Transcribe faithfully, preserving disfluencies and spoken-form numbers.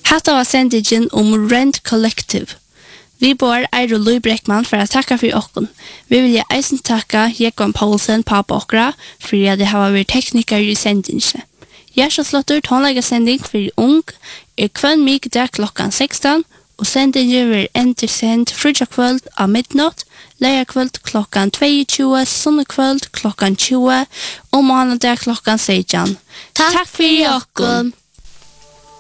Hatta var sendingen om Rent Collective. Vi bor Eiro Louis Breckman for å takke for okken. Vi vil eisen takke Jekvan Paulsen, pappa okra, for at det har vært tekniker i sendingen. Gjerstaslotter tonleggesending for ung er kvann mig der klokkan sekstan, og sendingen vil entersendt frutjakvöld av midnatt, leierkvöld klokkan tjueto, sunnekvöld klokkan tjue, og månedag klokkan seksten. Takk for okken!